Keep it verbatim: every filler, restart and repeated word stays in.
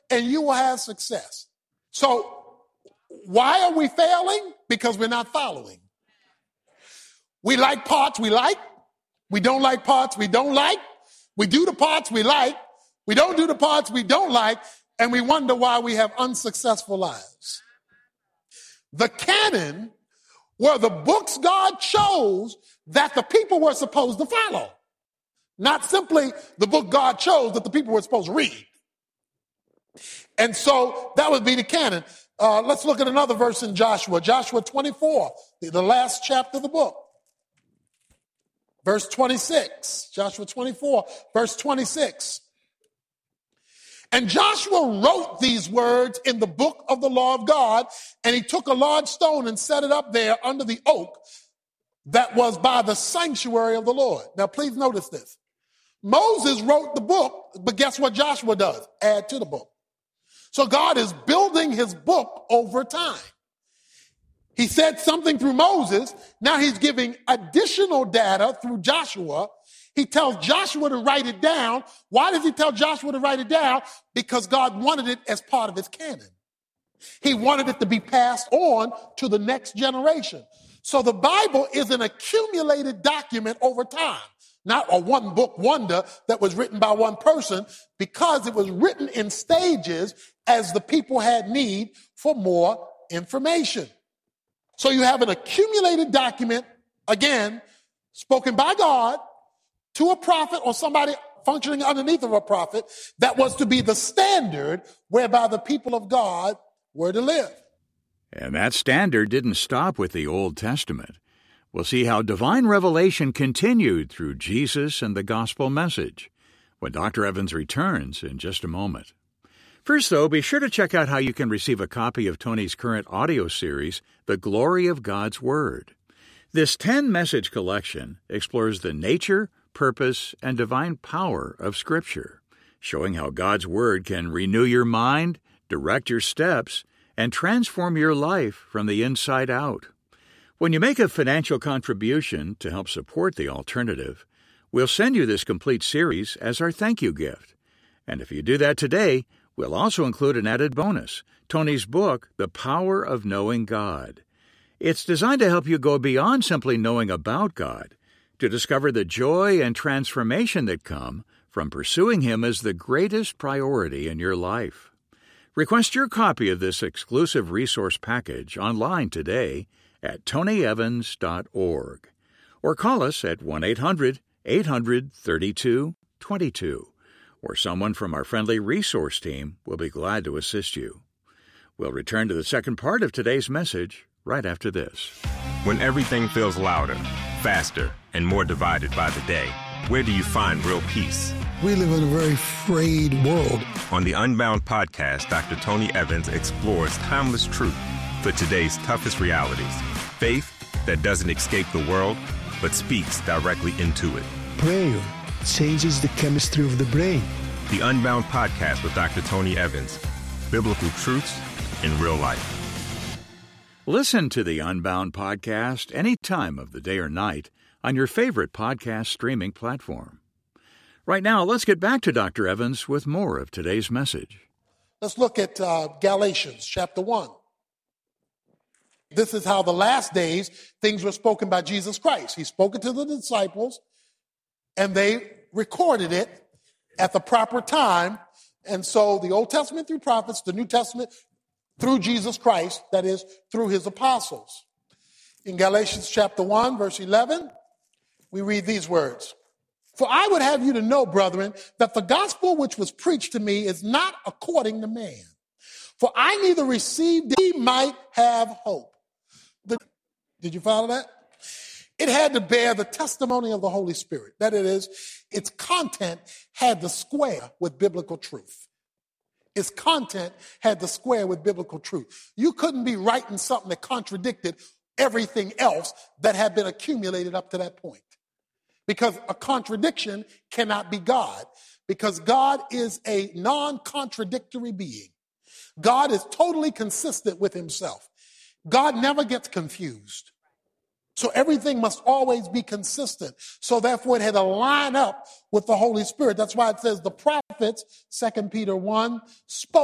and you will have success. So why are we failing? Because we're not following. We like parts we like. We don't like parts we don't like. We do the parts we like. We don't do the parts we don't like. And we wonder why we have unsuccessful lives. The canon were the books God chose that the people were supposed to follow. Not simply the book God chose that the people were supposed to read. And so that would be the canon. Uh, let's look at another verse in Joshua. Joshua twenty-four, the, the last chapter of the book. Verse twenty-six. Joshua twenty-four, verse twenty-six. And Joshua wrote these words in the book of the law of God, and he took a large stone and set it up there under the oak that was by the sanctuary of the Lord. Now, please notice this. Moses wrote the book, but guess what Joshua does? Add to the book. So God is building his book over time. He said something through Moses. Now he's giving additional data through Joshua. He tells Joshua to write it down. Why does he tell Joshua to write it down? Because God wanted it as part of his canon. He wanted it to be passed on to the next generation. So the Bible is an accumulated document over time, not a one book wonder that was written by one person, because it was written in stages as the people had need for more information. So you have an accumulated document, again, spoken by God to a prophet or somebody functioning underneath of a prophet, that was to be the standard whereby the people of God were to live. And that standard didn't stop with the Old Testament. We'll see how divine revelation continued through Jesus and the gospel message when Doctor Evans returns in just a moment. First, though, be sure to check out how you can receive a copy of Tony's current audio series, The Glory of God's Word. This ten-message collection explores the nature, purpose, and divine power of Scripture, showing how God's Word can renew your mind, direct your steps, and transform your life from the inside out. When you make a financial contribution to help support the alternative, we'll send you this complete series as our thank you gift. And if you do that today, we'll also include an added bonus, Tony's book, The Power of Knowing God. It's designed to help you go beyond simply knowing about God, to discover the joy and transformation that come from pursuing Him as the greatest priority in your life. Request your copy of this exclusive resource package online today at tony evans dot org or call us at one eight hundred eight hundred thirty-two twenty-two, or someone from our friendly resource team will be glad to assist you. We'll return to the second part of today's message right after this. When everything feels louder, faster, and more divided by the day, where do you find real peace? We live in a very frayed world. On the Unbound podcast, Doctor Tony Evans explores timeless truth for today's toughest realities. Faith that doesn't escape the world, but speaks directly into it. Prayer changes the chemistry of the brain. The Unbound podcast with Doctor Tony Evans. Biblical truths in real life. Listen to the Unbound podcast any time of the day or night on your favorite podcast streaming platform. Right now, let's get back to Doctor Evans with more of today's message. Let's look at uh, Galatians chapter one. This is how the last days things were spoken by Jesus Christ. He spoke it to the disciples, and they recorded it at the proper time. And so the Old Testament through prophets, the New Testament through Jesus Christ, that is, through his apostles. In Galatians chapter one, verse eleven, we read these words. For I would have you to know, brethren, that the gospel which was preached to me is not according to man. For I neither received it, he might have hope. The, did you follow that? It had to bear the testimony of the Holy Spirit. That it is, its content had to square with biblical truth. Its content had to square with biblical truth. You couldn't be writing something that contradicted everything else that had been accumulated up to that point. Because a contradiction cannot be God. Because God is a non-contradictory being. God is totally consistent with himself. God never gets confused. So everything must always be consistent. So therefore it had to line up with the Holy Spirit. That's why it says the prophets, Second Peter one, spoke